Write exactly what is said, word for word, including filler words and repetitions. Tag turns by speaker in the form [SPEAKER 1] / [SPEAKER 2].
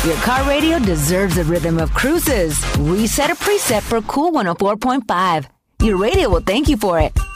[SPEAKER 1] Your car radio deserves the rhythm of cruises. Reset a preset for Cool one oh four point five. Your radio will thank you for it.